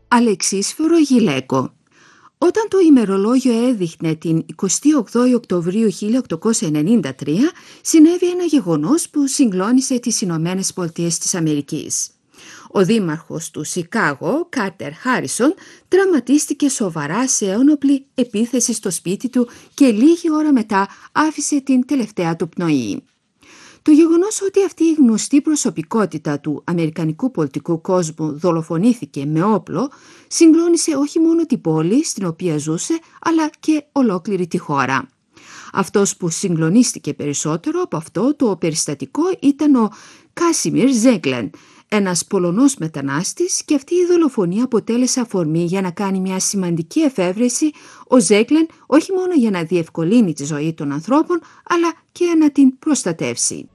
Αλεξίσφαιρο γυλαίκο. Όταν το ημερολόγιο έδειχνε την 28η Οκτωβρίου 1893, συνέβη ένα γεγονός που συγκλώνησε τις Ηνωμένες Πολιτείες της Αμερικής. Ο δήμαρχος του Σικάγο, Κάρτερ Χάρισον, τραυματίστηκε σοβαρά σε ένοπλη επίθεση στο σπίτι του και λίγη ώρα μετά άφησε την τελευταία του πνοή. Το γεγονός ότι αυτή η γνωστή προσωπικότητα του αμερικανικού πολιτικού κόσμου δολοφονήθηκε με όπλο συγκλώνησε όχι μόνο την πόλη στην οποία ζούσε, αλλά και ολόκληρη τη χώρα. Αυτός που συγκλονίστηκε περισσότερο από αυτό το περιστατικό ήταν ο Κάσιμιρ Ζέγκλεν, ένας Πολωνός μετανάστης, και αυτή η δολοφονία αποτέλεσε αφορμή για να κάνει μια σημαντική εφεύρεση ο Ζέγκλεν, όχι μόνο για να διευκολύνει τη ζωή των ανθρώπων, αλλά και να την προστατεύσει.